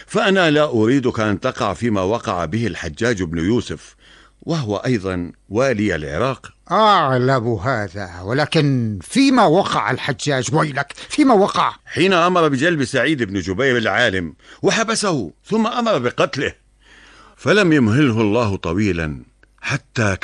فأنا لا أريدك أن تقع فيما وقع به الحجاج بن يوسف، وهو أيضا والي العراق. أعلم هذا، ولكن فيما وقع الحجاج؟ ويلك، فيما وقع؟ حين أمر بجلب سعيد بن جبير العالم وحبسه، ثم أمر بقتله، فلم يمهله الله طويلا حتى